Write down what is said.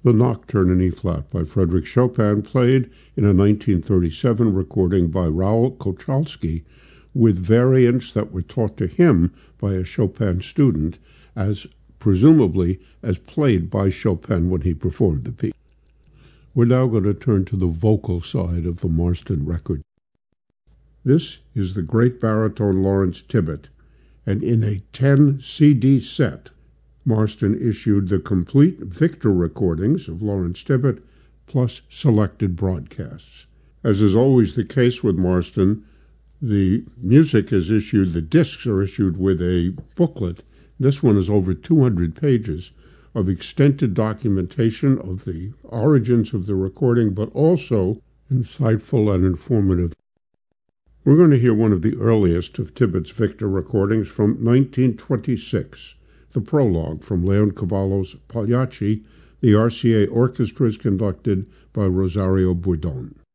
The Nocturne in E-flat by Frédéric Chopin, played in a 1937 recording by Raoul Kochalski, with variants that were taught to him by a Chopin student, as presumably as played by Chopin when he performed the piece. We're now going to turn to the vocal side of the Marston record. This is the great baritone Lawrence Tibbett, and in a 10-CD set, Marston issued the complete Victor recordings of Lawrence Tibbett, plus selected broadcasts. As is always the case with Marston, the music is issued, the discs are issued with a booklet. This one is over 200 pages of extended documentation of the origins of the recording, but also insightful and informative. We're going to hear one of the earliest of Tibbett's Victor recordings from 1926. The prologue from Leoncavallo's Pagliacci. The RCA Orchestra is conducted by Rosario Bourdon.